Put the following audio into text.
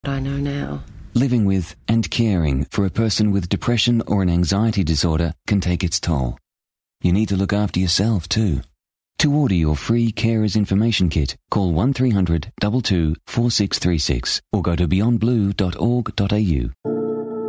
I know now. Living with and caring for a person with depression or an anxiety disorder can take its toll. You need to look after yourself too. To order your free Carers Information Kit, call 1300 22 4636 or go to beyondblue.org.au.